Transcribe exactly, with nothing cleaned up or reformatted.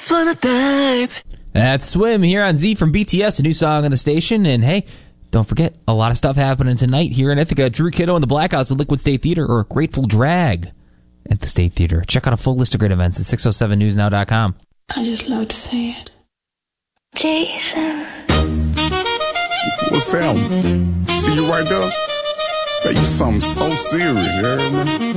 just wanna dive. That's Swim here on Z from B T S, a new song on the station. And hey, don't forget, a lot of stuff happening tonight here in Ithaca. Drew Kiddo and the Blackouts at Liquid State Theater, or Grateful Drag at the State Theater. Check out a full list of great events at six oh seven news now dot com. I just love to say it. Jason. What's happening? See you right there? Hey, you something so serious, you heard me?